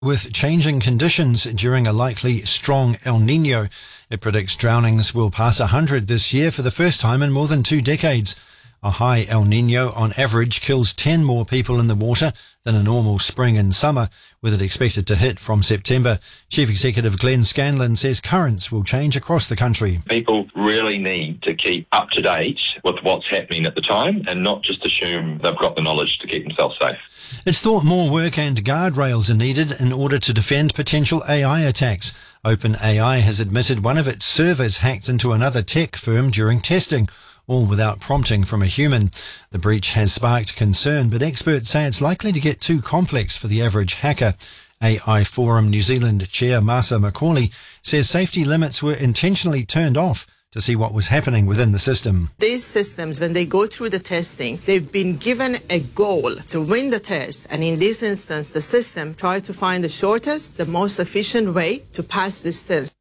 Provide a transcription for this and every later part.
with changing conditions during a likely strong El Nino. It predicts drownings will pass 100 this year for the first time in more than 2 decades. A high El Nino on average kills 10 more people in the water than a normal spring and summer, with it expected to hit from September. Chief Executive Glenn Scanlon says currents will change across the country. People really need to keep up to date with what's happening at the time and not just assume they've got the knowledge to keep themselves safe. It's thought more work and guardrails are needed in order to defend potential AI attacks. OpenAI has admitted one of its servers hacked into another tech firm during testing, all without prompting from a human. The breach has sparked concern, but experts say it's likely to get too complex for the average hacker. AI Forum New Zealand Chair Marcia Macaulay says safety limits were intentionally turned off to see what was happening within the system. These systems, when they go through the testing, they've been given a goal to win the test. And in this instance, the system tried to find the shortest, the most efficient way to pass this test.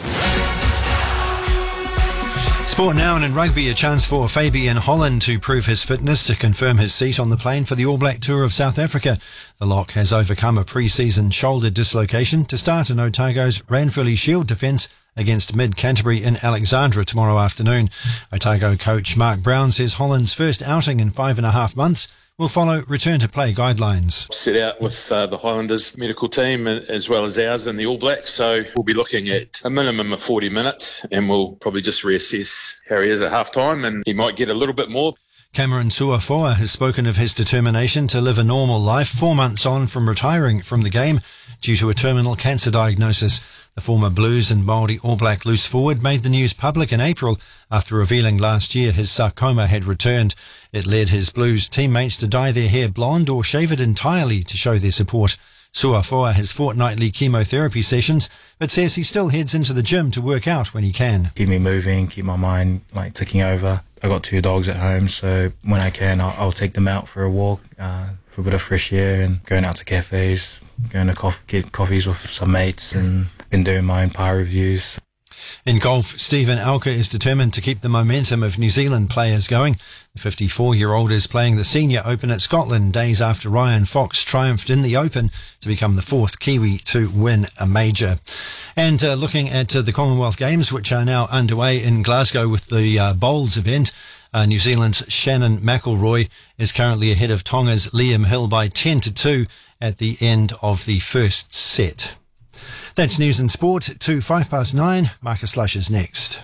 Sport now, and in rugby, a chance for Fabian Holland to prove his fitness to confirm his seat on the plane for the All Black Tour of South Africa. The lock has overcome a pre-season shoulder dislocation to start in Otago's Ranfurly Shield defence against Mid-Canterbury in Alexandra tomorrow afternoon. Otago coach Mark Brown says Holland's first outing in 5.5 months will follow return-to-play guidelines. Set out with the Highlanders medical team as well as ours and the All Blacks, so we'll be looking at a minimum of 40 minutes and we'll probably just reassess how he is at half-time, and he might get a little bit more. Cameron Suafoa has spoken of his determination to live a normal life 4 months on from retiring from the game due to a terminal cancer diagnosis. The former Blues and Māori All Black loose forward made the news public in April after revealing last year his sarcoma had returned. It led his Blues teammates to dye their hair blonde or shave it entirely to show their support. Suafoa has fortnightly chemotherapy sessions, but says he still heads into the gym to work out when he can. Keep me moving, keep my mind ticking over. I got 2 dogs at home, so when I can, I'll take them out for a walk, for a bit of fresh air, and going out to cafes, going to get coffees with some mates, and been doing my Empire reviews. In golf, Stephen Alker is determined to keep the momentum of New Zealand players going. The 54-year-old is playing the Senior Open at Scotland days after Ryan Fox triumphed in the Open to become the 4th Kiwi to win a major. And looking at the Commonwealth Games, which are now underway in Glasgow with the bowls event, New Zealand's Shannon McElroy is currently ahead of Tonga's Liam Hill by 10-2 at the end of the first set. That's news and sport to 9:05. Marcus Lush is next.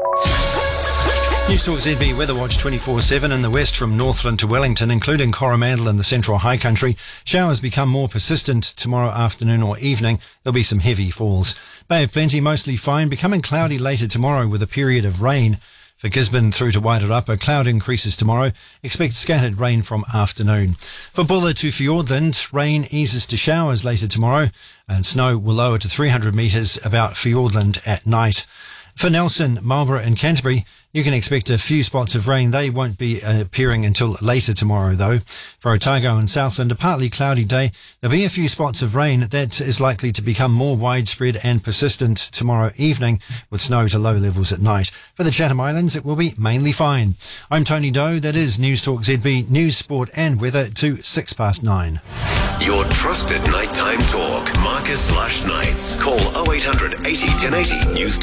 News Talk ZB Weather Watch 24/7 in the west from Northland to Wellington, including Coromandel and the Central High Country. Showers become more persistent tomorrow afternoon or evening. There'll be some heavy falls. Bay of Plenty mostly fine, becoming cloudy later tomorrow with a period of rain. For Gisborne through to Wairarapa, cloud increases tomorrow. Expect scattered rain from afternoon. For Bulla to Fiordland, rain eases to showers later tomorrow, and snow will lower to 300 metres about Fiordland at night. For Nelson, Marlborough and Canterbury, you can expect a few spots of rain. They won't be appearing until later tomorrow, though. For Otago and Southland, a partly cloudy day. There'll be a few spots of rain. That is likely to become more widespread and persistent tomorrow evening, with snow to low levels at night. For the Chatham Islands, it will be mainly fine. I'm Tony Doe. That is News Talk ZB, news, sport and weather to 9:06. Your trusted nighttime talk. Marcus Lush Nights. Call 0800 80 1080 News Talk.